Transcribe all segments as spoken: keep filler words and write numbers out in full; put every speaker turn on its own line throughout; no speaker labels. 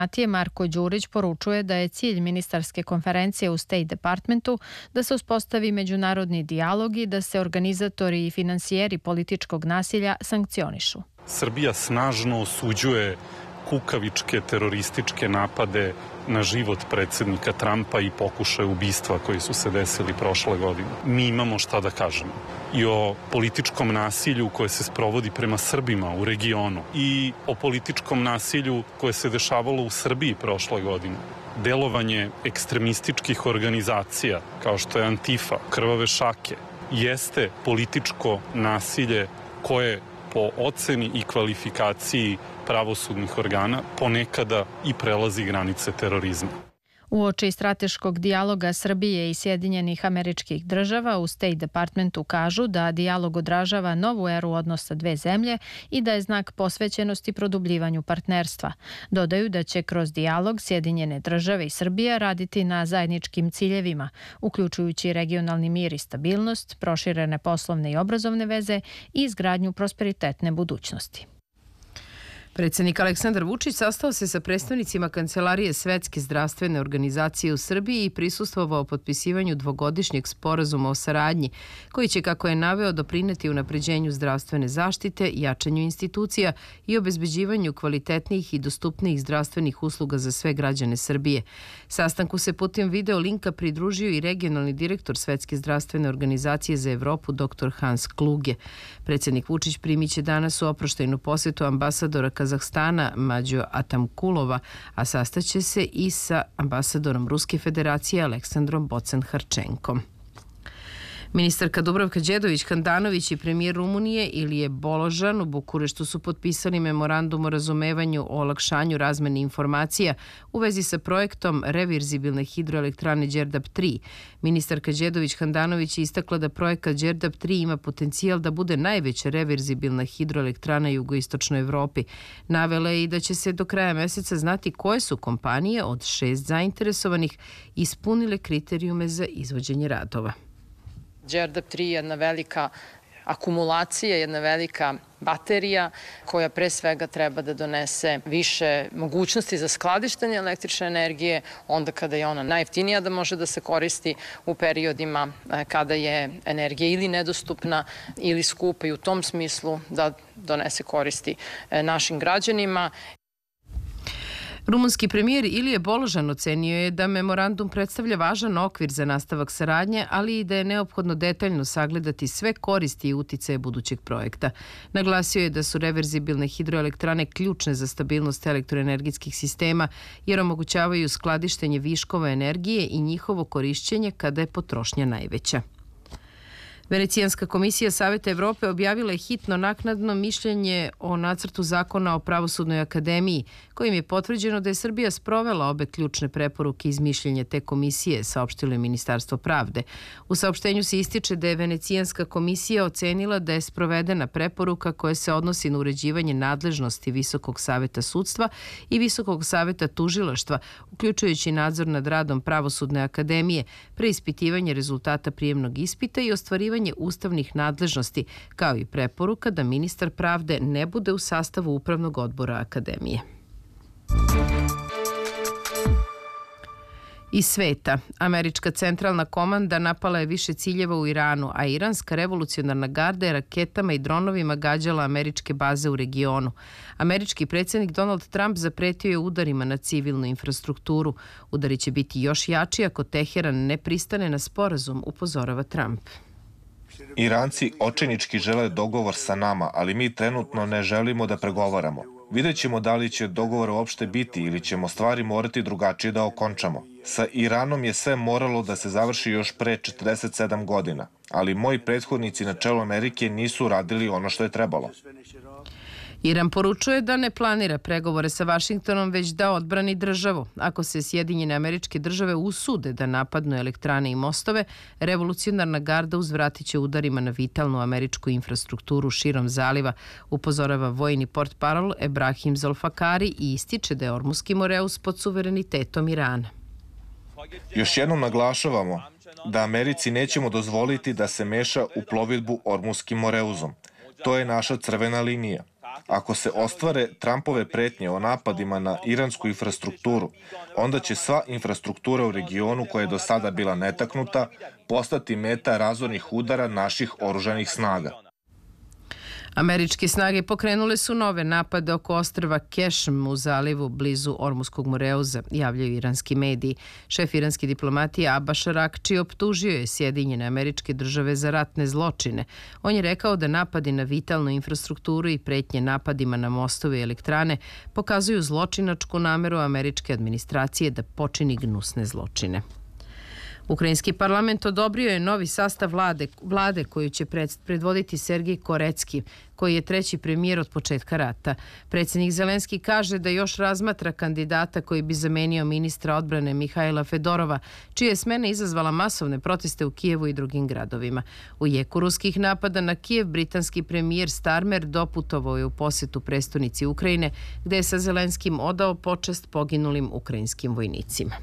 diplomatije Marko Đurić poručuje da je cilj ministarske konferencije u State Departmentu da se uspostavi međunarodni dijalog i da se organizatori i finansijeri političkog nasilja sankcionišu.
Srbija snažno osuđuje kukavičke terorističke napade na život predsjednika Trumpa i pokušaje ubistva koji su se desili prošle godine. Mi imamo šta da kažemo i o političkom nasilju koje se sprovodi prema Srbima u regionu i o političkom nasilju koje se dešavalo u Srbiji prošle godine. Delovanje ekstremističkih organizacija kao što je Antifa, Krvave šake, jeste političko nasilje koje po oceni i kvalifikaciji pravosudnih organa ponekada i prelazi granice terorizma.
Uoči strateškog dijaloga Srbije i Sjedinjenih Američkih Država u State Departmentu kažu da dijalog odražava novu eru odnosa dve zemlje i da je znak posvećenosti produbljivanju partnerstva. Dodaju da će kroz dijalog Sjedinjene Države i Srbija raditi na zajedničkim ciljevima, uključujući regionalni mir i stabilnost, proširene poslovne i obrazovne veze i izgradnju prosperitetne budućnosti.
Predsjednik Aleksandar Vučić sastao se sa predstavnicima Kancelarije Svetske zdravstvene organizacije u Srbiji i prisustvovao potpisivanju dvogodišnjeg sporazuma o saradnji, koji će, kako je naveo, doprineti unapređenju zdravstvene zaštite, jačanju institucija i obezbeđivanju kvalitetnijih i dostupnijih zdravstvenih usluga za sve građane Srbije. Sastanku se putem video linka pridružio i regionalni direktor Svetske zdravstvene organizacije za Evropu, doktor Hans Kluge. Predsjednik Vučić primit će danas u oproštajnu posetu ambasadora Kazahstana Mađo Atamkulova, a sastaće se i sa ambasadorom Ruske federacije Aleksandrom Bocan-Harčenkom. Ministarka Dubravka Đedović-Handanović i premijer Rumunije Ilije Boložan u Bukureštu su potpisali memorandum o razumevanju o olakšanju razmene informacija u vezi sa projektom reverzibilne hidroelektrane Đerdap tri. Ministarka Đedović-Handanović je istakla da projekat Đerdap tri ima potencijal da bude najveća reverzibilna hidroelektrana u jugoistočnoj Evropi. Navela je i da će se do kraja meseca znati koje su kompanije od šest zainteresovanih ispunile kriterijume za izvođenje radova.
Đerdap tri je jedna velika akumulacija, jedna velika baterija koja pre svega treba da donese više mogućnosti za skladištenje električne energije onda kada je ona najjeftinija da može da se koristi u periodima kada je energija ili nedostupna ili skupa i u tom smislu da donese koristi našim građanima.
Rumunski premijer Ilije Boložan ocenio je da memorandum predstavlja važan okvir za nastavak saradnje, ali i da je neophodno detaljno sagledati sve koristi i uticaje budućeg projekta. Naglasio je da su reverzibilne hidroelektrane ključne za stabilnost elektroenergetskih sistema, jer omogućavaju skladištenje viškova energije i njihovo korišćenje kada je potrošnja najveća. Venecijanska komisija Saveta Evrope objavila je hitno naknadno mišljenje o nacrtu zakona o Pravosudnoj akademiji, kojim je potvrđeno da je Srbija sprovela obe ključne preporuke iz mišljenja te komisije, saopštilo je Ministarstvo pravde. U saopštenju se ističe da je Venecijanska komisija ocenila da je sprovedena preporuka koja se odnosi na uređivanje nadležnosti Visokog saveta sudstva i Visokog saveta tužilaštva, uključujući nadzor nad radom Pravosudne akademije, preispitivanje rezultata prijemnog ispita i ostvarivanje ustavnih nadležnosti, kao i preporuka da ministar pravde ne bude u sastavu upravnog odbora akademije. Iz sveta, američka centralna komanda napala je više ciljeva u Iranu, a iranska revolucionarna garda je raketama i dronovima gađala američke baze u regionu. Američki predsjednik Donald Trump zapretio je udarima na civilnu infrastrukturu. Udari će biti još jači ako Teheran ne pristane na sporazum, upozorava Trump.
Iranci očajnički žele dogovor sa nama, ali mi trenutno ne želimo da pregovaramo. Vidjet ćemo da li će dogovor uopšte biti ili ćemo stvari morati drugačije da okončamo. Sa Iranom je sve moralo da se završi još pre četrdeset sedam godina, ali moji prethodnici na čelu Amerike nisu radili ono što je trebalo.
Iran poručuje da ne planira pregovore sa Vašingtonom, već da odbrani državu. Ako se Sjedinjene Američke Države usude da napadnu elektrane i mostove, revolucionarna garda uzvratit će udarima na vitalnu američku infrastrukturu širom zaliva, upozorava vojni portparol Ebrahim Zolfakari i ističe da je Ormuski Moreus pod suverenitetom Irana.
Još jednom naglašavamo da Americi nećemo dozvoliti da se meša u plovidbu Ormuskim Moreuzom. To je naša crvena linija. Ako se ostvare Trumpove pretnje o napadima na iransku infrastrukturu, onda će sva infrastruktura u regionu koja je do sada bila netaknuta postati meta razornih udara naših oružanih snaga.
Američke snage pokrenule su nove napade oko ostrva Kešm u zalivu blizu Ormuskog Moreuza, javljaju iranski mediji. Šef iranske diplomatije Abbas Arakči optužio je Sjedinjene Američke Države za ratne zločine. On je rekao da napadi na vitalnu infrastrukturu i pretnje napadima na mostove i elektrane pokazuju zločinačku nameru američke administracije da počini gnusne zločine. Ukrajinski parlament odobrio je novi sastav vlade, vlade koju će predvoditi Sergij Korecki, koji je treći premijer od početka rata. Predsjednik Zelenski kaže da još razmatra kandidata koji bi zamenio ministra odbrane Mihajla Fedorova, čija je smena izazvala masovne proteste u Kijevu i drugim gradovima. U jeku ruskih napada na Kijev, britanski premijer Starmer doputovao je u posjetu prestonici Ukrajine, gde je sa Zelenskim odao počast poginulim ukrajinskim vojnicima.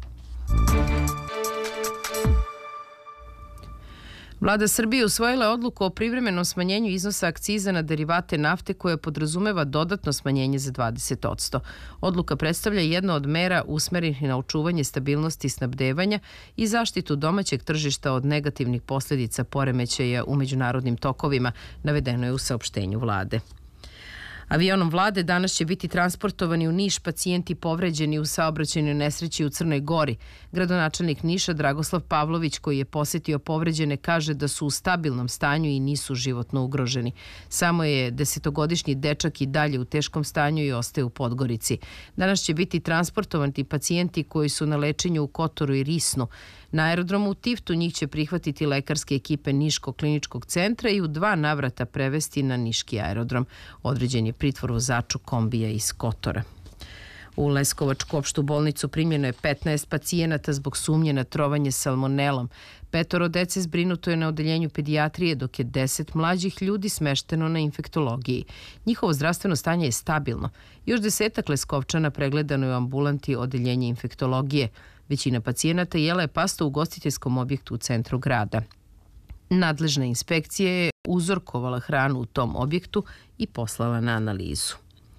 Vlada Srbije usvojila je odluku o privremenom smanjenju iznosa akciza na derivate nafte koja podrazumeva dodatno smanjenje za dvadeset posto. Odluka predstavlja jedno od mera usmerenih na očuvanje stabilnosti snabdevanja i zaštitu domaćeg tržišta od negativnih posljedica poremećaja u međunarodnim tokovima, navedeno je u saopštenju vlade. Avionom vlade danas će biti transportovani u Niš pacijenti povređeni u saobraćajnoj nesreći u Crnoj Gori. Gradonačelnik Niša Dragoslav Pavlović, koji je posjetio povređene, kaže da su u stabilnom stanju i nisu životno ugroženi. Samo je desetogodišnji dečak i dalje u teškom stanju i ostaje u Podgorici. Danas će biti transportovani pacijenti koji su na lečenju u Kotoru i Risnu. Na aerodromu u Tiftu njih će prihvatiti lekarske ekipe Niškog kliničkog centra i u dva navrata prevesti na Niški aerodrom. Određen je pritvor vozaču kombija iz Kotora. U Leskovačku opštu bolnicu primljeno je petnaest pacijenata zbog sumnje na trovanje salmonelom. Petoro dece zbrinuto je na odeljenju pedijatrije, dok je deset mlađih ljudi smešteno na infektologiji. Njihovo zdravstveno stanje je stabilno. Još desetak Leskovčana pregledano je u ambulanti odeljenja infektologije. Većina pacijenata jela je pastu u ugostiteljskom objektu u centru grada. Nadležna inspekcija je uzorkovala hranu u tom objektu i poslala na analizu.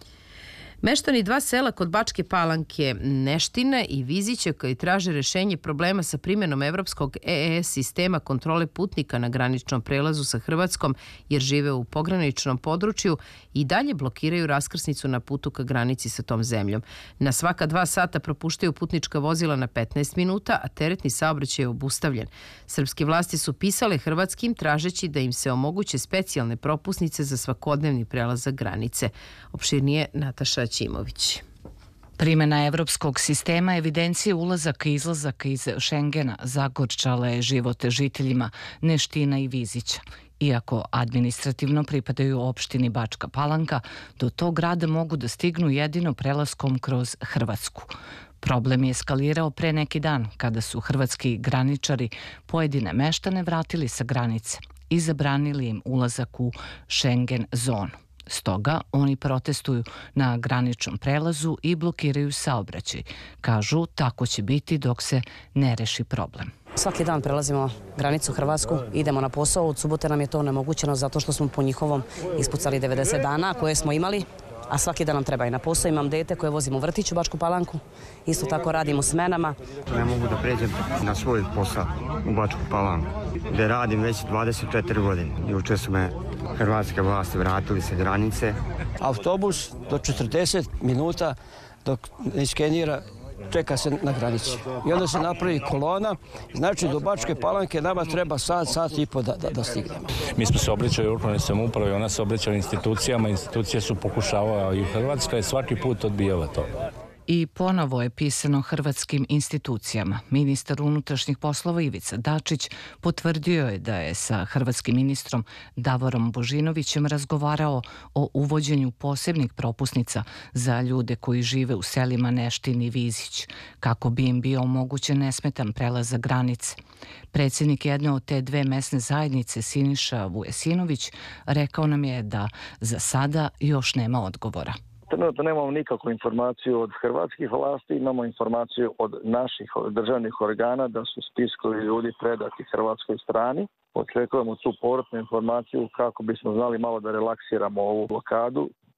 Meštani dva sela kod Bačke Palanke, Neština i Vizića, koji traže rešenje problema sa primjenom evropskog E E S sistema kontrole putnika na graničnom prelazu sa Hrvatskom, jer žive u pograničnom području, i dalje blokiraju raskrsnicu na putu ka granici sa tom zemljom. Na svaka dva sata propuštaju putnička vozila na petnaest minuta, a teretni saobraćaj je obustavljen. Srpske vlasti su pisale hrvatskim tražeći da im se omoguće specijalne propusnice za svakodnevni prelazak granice. Opširnije Nataša Ćimović.
Primjena evropskog sistema evidencije ulazaka i izlazaka iz Šengena zagorčala je živote žiteljima Neština i Vizića. Iako administrativno pripadaju opštini Bačka Palanka, do tog grada mogu da stignu jedino prelaskom kroz Hrvatsku. Problem je eskalirao pre neki dan, kada su hrvatski graničari pojedine meštane vratili sa granice i zabranili im ulazak u Šengen zonu. Stoga oni protestuju na graničnom prelazu i blokiraju saobraćaj. Kažu, tako će biti dok se ne reši problem.
Svaki dan prelazimo granicu Hrvatsku, idemo na posao. Od subote nam je to onemogućeno zato što smo po njihovom ispucali devedeset dana koje smo imali, a svaki dan nam treba i na posao. Imam dete koje vozim u vrtić u Bačku Palanku. Isto tako radimo smenama.
Ne mogu da pređem na svoj posao u Bačku Palanku, gde radim već dvadeset četiri godine. Juče su me hrvatske vlasti vratili sa granice.
Autobus do četrdeset minuta dok ne skenira, čeka se na granici. I onda se napravi kolona, znači do Bačke Palanke nama treba sat, sat i po da, da, da stignemo.
Mi smo se obraćali upravnoj samoupravi, ona se obraćala institucijama, institucije su pokušavale i Hrvatska je svaki put odbijala to.
I ponovo je pisano hrvatskim institucijama. Ministar unutrašnjih poslova Ivica Dačić potvrdio je da je sa hrvatskim ministrom Davorom Božinovićem razgovarao o uvođenju posebnih propusnica za ljude koji žive u selima Neštin i Vizić, kako bi im bio omogućen nesmetan prelazak granice. Predsjednik jedne od te dve mesne zajednice, Siniša Vujesinović, rekao nam je da za sada još nema odgovora.
Trenutno nemamo nikakvu informaciju od hrvatskih vlasti, imamo informaciju od naših državnih organa da su spiskovi ljudi predati hrvatskoj strani. Očekujemo tu povratnu informaciju kako bismo znali malo da relaksiramo ovu blokadu.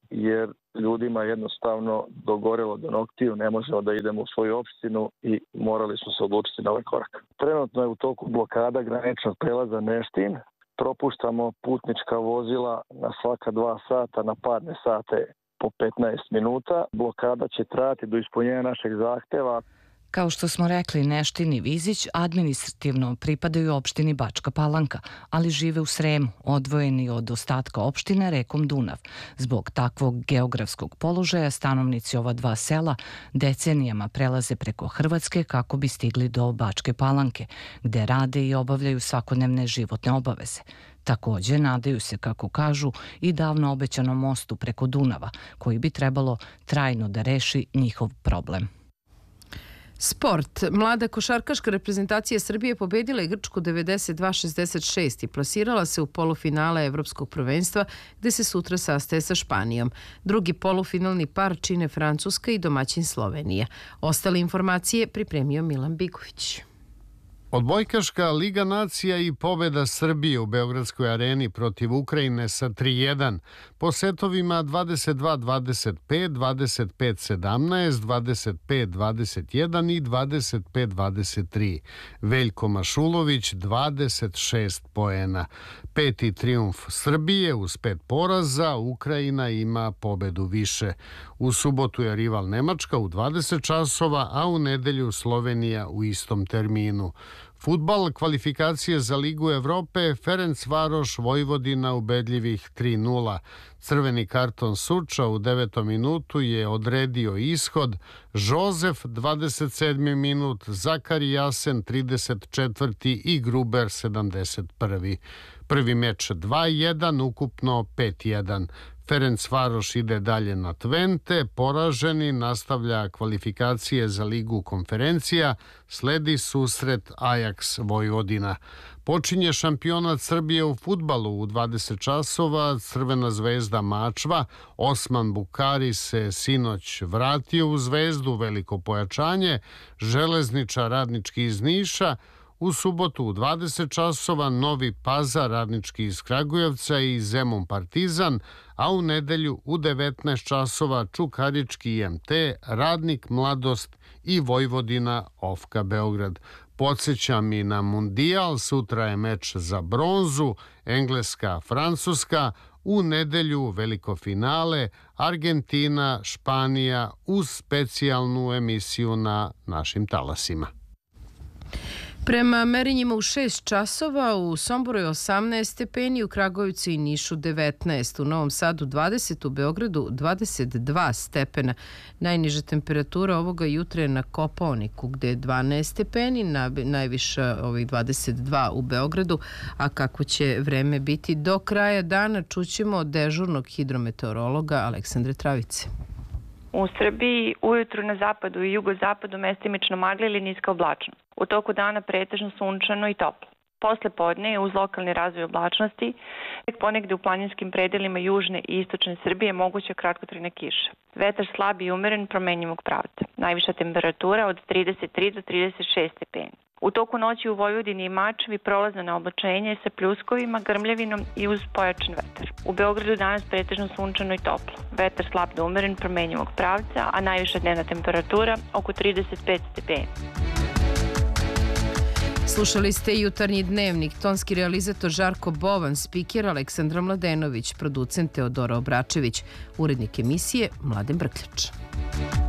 jer ljudima jednostavno dogorelo do noktiju, ne možemo da idemo u svoju opštinu i morali su se odlučiti na ovaj korak. Trenutno je u toku blokada graničnog prelaza Neštin. Propuštamo putnička vozila na svaka dva sata, na parne sate po petnaest minuta. Blokada će trajati do ispunjenja našeg zahteva.
Kao što smo rekli, Neštin i Vizić administrativno pripadaju opštini Bačka Palanka, ali žive u Sremu, odvojeni od ostatka opštine rekom Dunav. Zbog takvog geografskog položaja stanovnici ova dva sela decenijama prelaze preko Hrvatske kako bi stigli do Bačke Palanke, gde rade i obavljaju svakodnevne životne obaveze. Takođe, nadaju se, kako kažu, i davno obećanom mostu preko Dunava, koji bi trebalo trajno da reši njihov problem.
Sport. Mlada košarkaška reprezentacija Srbije pobedila je Grčku devedeset dva šezdeset šest i plasirala se u polufinale Evropskog prvenstva, gde se sutra sastaje sa Španijom. Drugi polufinalni par čine Francuska i domaćin Slovenija. Ostale informacije pripremio Milan Bigović.
Odbojkaška Liga nacija i pobeda Srbije u Beogradskoj areni protiv Ukrajine sa tri jedan. Po setovima dvadeset dva dvadeset pet, dvadeset pet sedamnaest, dvadeset pet dvadeset jedan i dvadeset pet dvadeset tri. Veljko Mašulović dvadeset šest poena. Peti trijumf Srbije uz pet poraza, Ukrajina ima pobedu više. U subotu je rival Nemačka u dvadeset časova, a u nedelju Slovenija u istom terminu. Fudbal, kvalifikacije za Ligu Evrope, Ferencvaroš Vojvodina ubedljivih tri nula. Crveni karton Suča u devetom minutu je odredio ishod. Žozef dvadeset sedmi minut, Zakari Jasen trideset četvrti i Gruber sedamdeset prvi. Prvi meč dva jedan, ukupno pet jedan. Ferencvaroš ide dalje na Twente, poraženi, nastavlja kvalifikacije za Ligu konferencija, sledi susret Ajax Vojvodina. Počinje šampionat Srbije u fudbalu u dvadeset časova, Crvena zvezda Mačva, Osman Bukari se sinoć vratio u Zvezdu, veliko pojačanje, Železničar Radnički iz Niša, u subotu u dvadeset časova Novi Pazar Radnički iz Kragujevca i Zemun Partizan, a u nedelju u devetnaest časova Čukarički I M T, Radnik Mladost i Vojvodina Ofka Beograd. Podsjećam i na Mundijal, sutra je meč za bronzu, Engleska, Francuska, u nedelju veliko finale, Argentina, Španija uz specijalnu emisiju na našim talasima.
Prema merenjima u šest časova, u Somboru je osamnaest stepeni, u Kragujevcu i Nišu devetnaest, u Novom Sadu dvadeset, u Beogradu dvadeset dva stepena. Najniža temperatura ovoga jutra je na Kopaoniku, gde je dvanaest stepeni, najviša ovih dvadeset dva u Beogradu, a kako će vreme biti do kraja dana, čućemo od dežurnog hidrometeorologa Aleksandre Travice.
U Srbiji ujutru na zapadu i jugozapadu mestimično magla ili niska oblačnost. U toku dana pretežno sunčano i toplo. Posle podne uz lokalni razvoj oblačnosti, ponegde u planinskim predelima južne i istočne Srbije moguća kratkotrajna kiša. Vetar slab i umeren promenjivog pravca. Najviša temperatura od trideset tri do trideset šest stepeni. U toku noći u Vojvodini i Mačvi prolazno na oblačenje sa pljuskovima, grmljavinom i uz pojačan vetar. U Beogradu danas pretežno sunčano i toplo. Vetar slab do umeren promenjivog pravca, a najviša dnevna temperatura oko trideset pet stepeni.
Slušali ste Jutarnji dnevnik, tonski realizator Žarko Bovan, spiker Aleksandra Mladenović, producent Teodora Obračević, urednik emisije Mladen Brkljač.